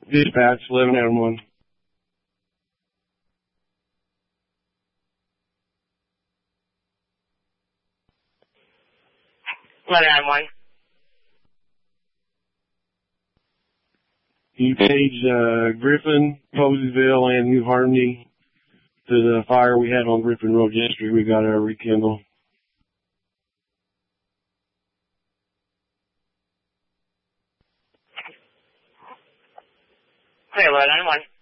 Dispatch, 11 Adam 1. 11 Adam 1. You page Griffin, Poseyville, and New Harmony to the fire we had on Griffin Road yesterday. We got our rekindle. Okay, 11 Adam 1.